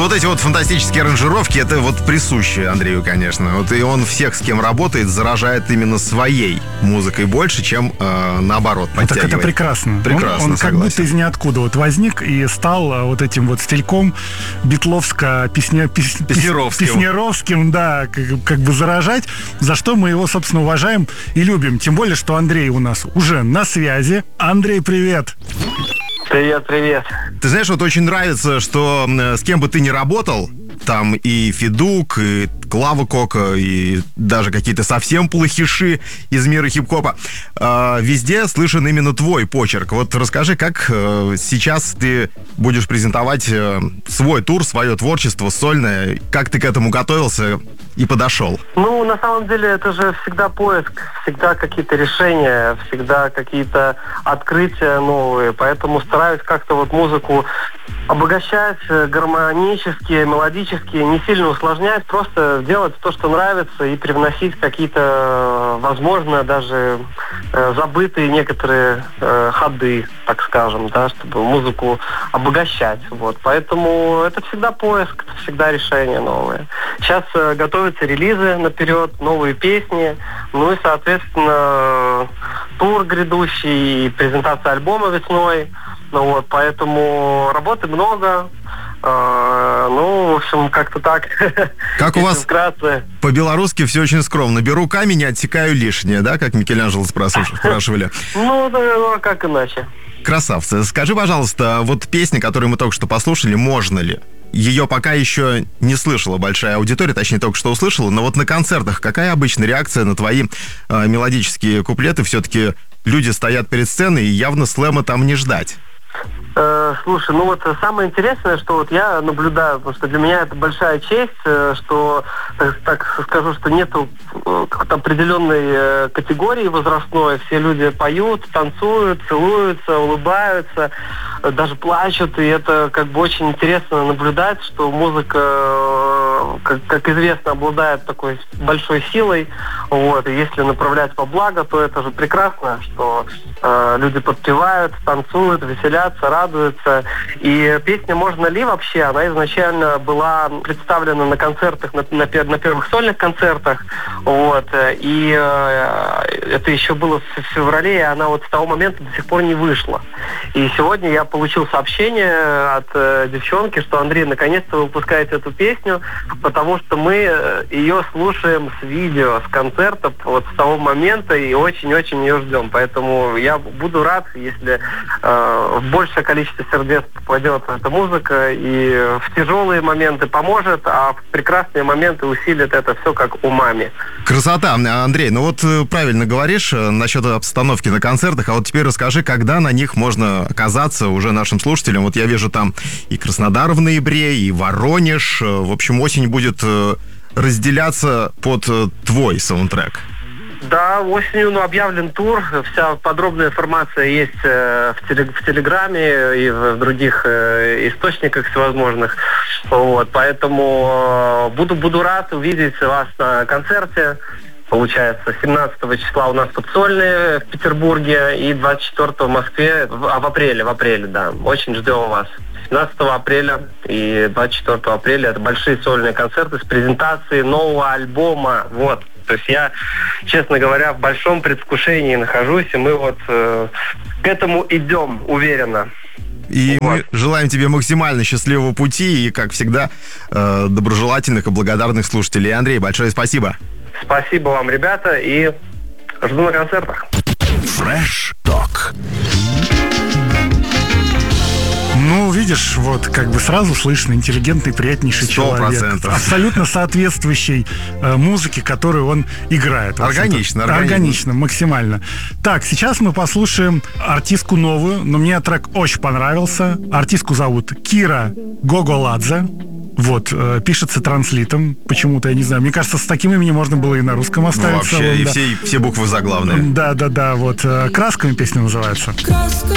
вот эти вот фантастические аранжировки, это вот присущи Андрею, конечно. Вот и он всех, с кем работает, заражает именно своей музыкой больше, чем наоборот, подтягивает. Так это прекрасно. Он как будто из ниоткуда вот возник и стал вот этим вот стильком битловско-песнеровским, да, как бы заражать, за что мы его, собственно, уважаем и любим. Тем более, что Андрей у нас уже на связи. Андрей, привет! Привет, привет. Ты знаешь, вот очень нравится, что с кем бы ты ни работал, там и Федук, и Клава Кока, и даже какие-то совсем плохиши из мира хип-хопа, везде слышен именно твой почерк. Вот расскажи, как сейчас ты будешь презентовать свой тур, свое творчество сольное, как ты к этому готовился и подошел? Ну, на самом деле, это же всегда поиск, всегда какие-то решения, всегда какие-то открытия новые, поэтому стараюсь как-то вот музыку обогащать гармонически, мелодически, не сильно усложнять, просто делать то, что нравится, и привносить какие-то, возможно, даже забытые некоторые ходы, так скажем, да, чтобы музыку обогащать. Вот. Поэтому это всегда поиск, это всегда решения новые. Сейчас готовятся релизы наперед, новые песни, ну и, соответственно, тур грядущий, презентация альбома весной. Ну вот, поэтому работы много. Ну, в общем, как-то так. Как у вас вкратце. По-белорусски все очень скромно. Беру камень и отсекаю лишнее, да, как Микеланджело спрашивали? Ну, а как иначе? Красавцы. Скажи, пожалуйста, вот песня, которую мы только что послушали, можно ли? Ее пока еще не слышала большая аудитория, точнее, только что услышала, но вот на концертах какая обычно реакция на твои мелодические куплеты? Все-таки люди стоят перед сценой, и явно слэма там не ждать. Слушай, ну вот самое интересное, что вот я наблюдаю, потому что для меня это большая честь, что, так скажу, что нету какой-то определенной категории возрастной, все люди поют, танцуют, целуются, улыбаются, даже плачут, и это как бы очень интересно наблюдать, что музыка, как известно, обладает такой большой силой, вот, и если направлять во благо, то это же прекрасно, что люди подпевают, танцуют, веселятся, радуются. И песня «Можно ли» вообще, она изначально была представлена на концертах, на первых сольных концертах. Вот. И это еще было в феврале, и она вот с того момента до сих пор не вышла. И сегодня я получил сообщение от девчонки, что Андрей, наконец-то вы выпускаете эту песню, потому что мы ее слушаем с видео, с концерта, вот с того момента, и очень-очень ее ждем. Поэтому я буду рад, если большее количество сердец попадет эта музыка, и в тяжелые моменты поможет, а в прекрасные моменты усилит это все как умами. Красота, Андрей. Ну вот правильно говоришь насчет обстановки на концертах, а вот теперь расскажи, когда на них можно оказаться уже нашим слушателям. Вот я вижу там и Краснодар в ноябре, и Воронеж. В общем, осень будет разделяться под твой саундтрек. Да, осенью объявлен тур, вся подробная информация есть в Телеграме и в других источниках всевозможных. Вот, поэтому буду рад увидеть вас на концерте. Получается, 17 числа у нас тут сольные в Петербурге и 24 в Москве, в апреле, да. Очень ждем вас. 17 апреля и 24 апреля это большие сольные концерты с презентацией нового альбома. Вот. То есть я, честно говоря, в большом предвкушении нахожусь, и мы вот к этому идем уверенно. И вот. Мы желаем тебе максимально счастливого пути и, как всегда, доброжелательных и благодарных слушателей. Андрей, большое спасибо. Спасибо вам, ребята, и жду на концертах. Fresh Talk. Ну, видишь, вот как бы сразу слышно интеллигентный, приятнейший 100%. человек. Абсолютно соответствующей музыке, которую он играет. Органично, максимально. Так, сейчас мы послушаем артистку новую, но мне трек очень понравился. Артистку зовут Кира Гоголадзе. Вот, пишется транслитом. Почему-то, я не знаю. Мне кажется, с таким именем можно было и на русском оставить. Ну, вообще, и все буквы заглавные. Да, вот. «Красками» песня называется. Красками